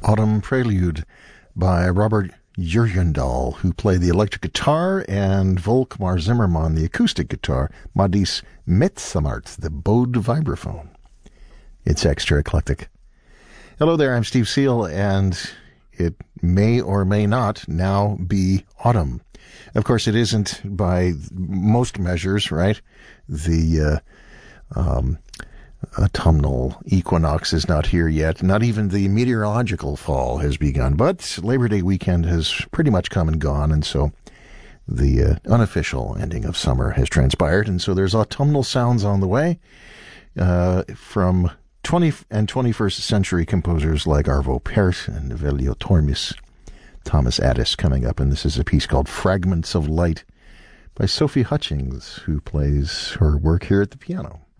Autumn Prelude by Robert Jurgendal, who played the electric guitar, and Volkmar Zimmermann, the acoustic guitar, Madis Metsamart, the bowed vibraphone. It's extra eclectic. Hello there, I'm Steve Seal, and it may or may not now be autumn. Of course, it isn't by most measures, right? The autumnal equinox is not here yet. Not even the meteorological fall has begun. But Labor Day weekend has pretty much come and gone, and so the unofficial ending of summer has transpired. And so there's autumnal sounds on the way from 20th and 21st century composers like Arvo Pärt and Veljo Tormis. Thomas Addis coming up, and this is a piece called Fragments of Light by Sophie Hutchings, who plays her work here at the piano.